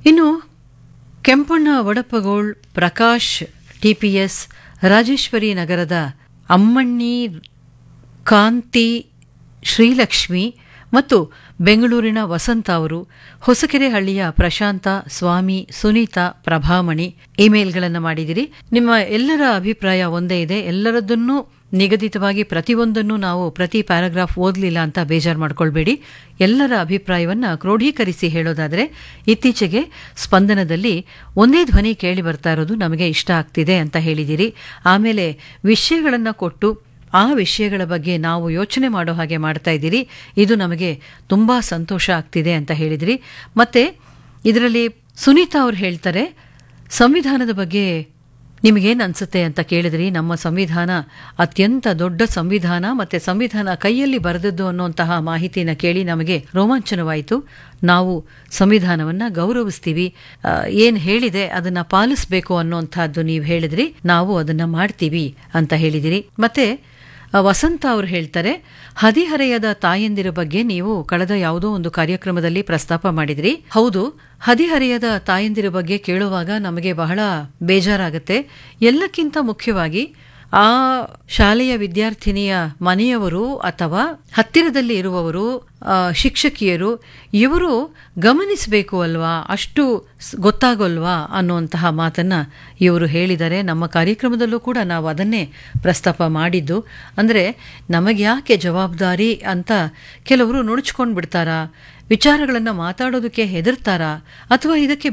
ಇನ್ನು ಕೆಂಪಣ್ಣ ವಡಪಗೋಳ್, ಪ್ರಕಾಶ್ ಟಿಪಿಎಸ್, ರಾಜೇಶ್ವರಿ ನಗರದ ಅಮ್ಮಣ್ಣಿ, ಕಾಂತಿ, ಶ್ರೀಲಕ್ಷ್ಮಿ ಮತ್ತು ಬೆಂಗಳೂರಿನ ವಸಂತ ಅವರು, ಹೊಸಕೆರೆಹಳ್ಳಿಯ ಪ್ರಶಾಂತ, ಸ್ವಾಮಿ, ಸುನೀತಾ, ಪ್ರಭಾಮಣಿ ಇಮೇಲ್ಗಳನ್ನು ಮಾಡಿದಿರಿ. ನಿಮ್ಮ ಎಲ್ಲರ ಅಭಿಪ್ರಾಯ ಒಂದೇ ಇದೆ. ಎಲ್ಲರದ್ದನ್ನೂ ನಿಗದಿತವಾಗಿ ಪ್ರತಿಯೊಂದನ್ನು ನಾವು ಪ್ರತಿ ಪ್ಯಾರಾಗ್ರಾಫ್ ಓದಲಿಲ್ಲ ಅಂತ ಬೇಜಾರು ಮಾಡ್ಕೊಳ್ಬೇಡಿ. ಎಲ್ಲರ ಅಭಿಪ್ರಾಯವನ್ನು ಕ್ರೋಢೀಕರಿಸಿ ಹೇಳೋದಾದರೆ, ಇತ್ತೀಚೆಗೆ ಸ್ಪಂದನದಲ್ಲಿ ಒಂದೇ ಧ್ವನಿ ಕೇಳಿ ಬರ್ತಾ ಇರೋದು ನಮಗೆ ಇಷ್ಟ ಆಗ್ತಿದೆ ಅಂತ ಹೇಳಿದಿರಿ. ಆಮೇಲೆ ವಿಷಯಗಳನ್ನು ಕೊಟ್ಟು ಆ ವಿಷಯಗಳ ಬಗ್ಗೆ ನಾವು ಯೋಚನೆ ಮಾಡೋ ಹಾಗೆ ಮಾಡ್ತಾ ಇದ್ದೀರಿ. ಇದು ನಮಗೆ ತುಂಬಾ ಸಂತೋಷ ಆಗ್ತಿದೆ ಅಂತ ಹೇಳಿದ್ರಿ. ಮತ್ತೆ ಇದರಲ್ಲಿ ಸುನೀತಾ ಅವರು ಹೇಳ್ತಾರೆ, ಸಂವಿಧಾನದ ಬಗ್ಗೆ ನಿಮಗೇನು ಅನ್ಸುತ್ತೆ ಅಂತ ಕೇಳಿದ್ರಿ. ನಮ್ಮ ಸಂವಿಧಾನ ಅತ್ಯಂತ ದೊಡ್ಡ ಸಂವಿಧಾನ, ಮತ್ತೆ ಸಂವಿಧಾನ ಕೈಯಲ್ಲಿ ಬರೆದದ್ದು ಅನ್ನುವಂತಹ ಮಾಹಿತಿನ ಕೇಳಿ ನಮಗೆ ರೋಮಾಂಚನವಾಯಿತು. ನಾವು ಸಂವಿಧಾನವನ್ನ ಗೌರವಿಸ್ತೀವಿ, ಏನ್ ಹೇಳಿದೆ ಅದನ್ನ ಪಾಲಿಸಬೇಕು ಅನ್ನುವಂತಹದ್ದು ನೀವು ಹೇಳಿದ್ರಿ. ನಾವು ಅದನ್ನ ಮಾಡ್ತೀವಿ ಅಂತ ಹೇಳಿದಿರಿ. ಮತ್ತೆ ವಸಂತ ಅವರು ಹೇಳ್ತಾರೆ, ಹದಿಹರೆಯದ ತಾಯಂದಿರ ಬಗ್ಗೆ ನೀವು ಕಳೆದ ಯಾವುದೋ ಒಂದು ಕಾರ್ಯಕ್ರಮದಲ್ಲಿ ಪ್ರಸ್ತಾಪ ಮಾಡಿದ್ರಿ. ಹೌದು, ಹದಿಹರೆಯದ ತಾಯಂದಿರ ಬಗ್ಗೆ ಕೇಳುವಾಗ ನಮಗೆ ಬಹಳ ಬೇಜಾರಾಗುತ್ತೆ. ಎಲ್ಲಕ್ಕಿಂತ ಮುಖ್ಯವಾಗಿ ಆ ಶಾಲೆಯ ವಿದ್ಯಾರ್ಥಿನಿಯ ಮನೆಯವರು ಅಥವಾ ಹತ್ತಿರದಲ್ಲಿ ಇರುವವರು, ಶಿಕ್ಷಕಿಯರು, ಇವರು ಗಮನಿಸಬೇಕು ಅಲ್ವಾ, ಅಷ್ಟು ಗೊತ್ತಾಗೋಲ್ವಾ ಅನ್ನುವಂತಹ ಮಾತನ್ನ ಇವರು ಹೇಳಿದ್ದಾರೆ. ನಮ್ಮ ಕಾರ್ಯಕ್ರಮದಲ್ಲೂ ಕೂಡ ನಾವು ಅದನ್ನೇ ಪ್ರಸ್ತಾಪ ಮಾಡಿದ್ದು. ಅಂದರೆ ನಮಗ್ಯಾಕೆ ಜವಾಬ್ದಾರಿ ಅಂತ ಕೆಲವರು ನುಣುಚ್ಕೊಂಡು ಬಿಡ್ತಾರಾ, ವಿಚಾರಗಳನ್ನು ಮಾತಾಡೋದಕ್ಕೆ ಹೆದರ್ತಾರಾ, ಅಥವಾ ಇದಕ್ಕೆ